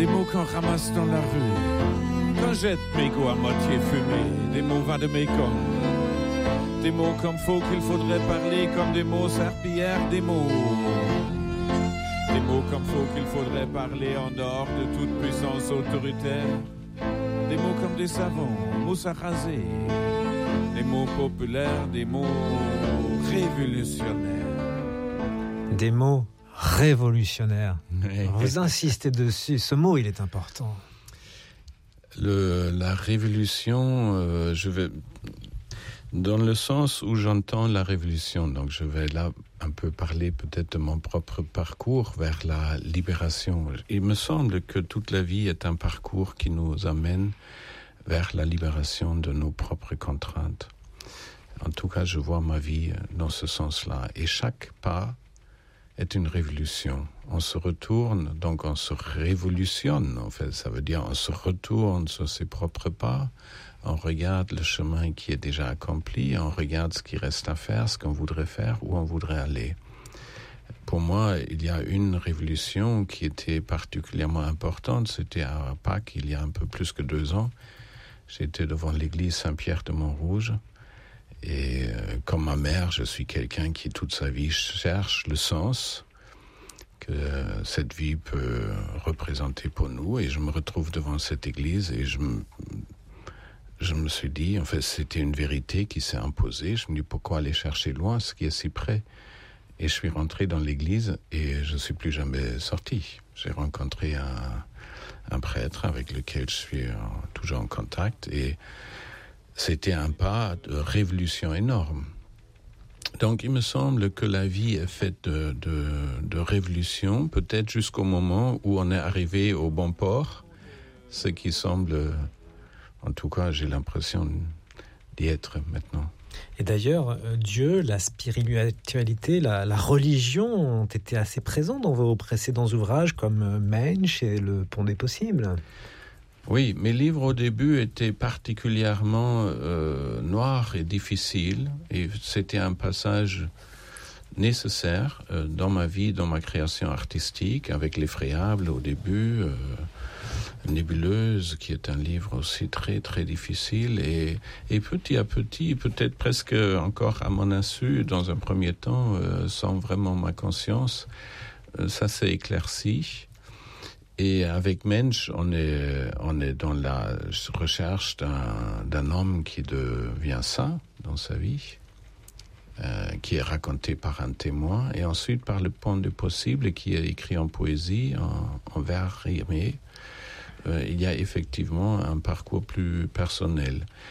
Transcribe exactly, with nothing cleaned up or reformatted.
Des mots qu'on ramasse dans la rue, qu'on jette mégots à moitié fumés, des mots va de mécon. Des mots comme faux qu'il faudrait parler, comme des mots serpillères, des mots. Des mots comme faux qu'il faudrait parler en dehors de toute puissance autoritaire. Des mots comme des savants, mots à raser. Des mots populaires, des mots révolutionnaires. Des mots révolutionnaires. Oui. Vous insistez dessus, ce mot il est important. Le, la révolution, euh, je vais dans le sens où j'entends la révolution, donc je vais là un peu parler peut-être de mon propre parcours vers la libération. Il me semble que toute la vie est un parcours qui nous amène vers la libération de nos propres contraintes. En tout cas, je vois ma vie dans ce sens-là. Et chaque pas est une révolution. On se retourne, donc on se révolutionne. En fait, ça veut dire on se retourne sur ses propres pas. On regarde le chemin qui est déjà accompli. On regarde ce qui reste à faire, ce qu'on voudrait faire, où on voudrait aller. Pour moi, il y a une révolution qui était particulièrement importante. C'était à Pâques, il y a un peu plus que deux ans. J'étais devant l'église Saint-Pierre de Montrouge. Et euh, comme ma mère, je suis quelqu'un qui toute sa vie cherche le sens que euh, cette vie peut représenter pour nous. Et je me retrouve devant cette église et je me, je me suis dit, en fait, c'était une vérité qui s'est imposée. Je me dis, pourquoi aller chercher loin ce qui est si près? Et je suis rentré dans l'église et je ne suis plus jamais sorti. J'ai rencontré un, un prêtre avec lequel je suis en, toujours en contact et c'était un pas de révolution énorme. Donc, il me semble que la vie est faite de, de, de révolution, peut-être jusqu'au moment où on est arrivé au bon port, ce qui semble, en tout cas, j'ai l'impression d'y être maintenant. Et d'ailleurs, Dieu, la spiritualité, la, la religion ont été assez présents dans vos précédents ouvrages comme Mensch et Le Pont des Possibles. Oui, mes livres au début étaient particulièrement euh, noirs et difficiles, et c'était un passage nécessaire euh, dans ma vie, dans ma création artistique, avec L'Effrayable au début, euh, Nébuleuse, qui est un livre aussi très très difficile, et, et petit à petit, peut-être presque encore à mon insu, dans un premier temps, euh, sans vraiment ma conscience, euh, ça s'est éclairci. Et avec Mensch, on est, on est dans la recherche d'un, d'un homme qui devient saint dans sa vie, euh, qui est raconté par un témoin, et ensuite par Le Pont des Possibles, qui est écrit en poésie, en, en vers rimés. Euh, il y a effectivement un parcours plus personnel.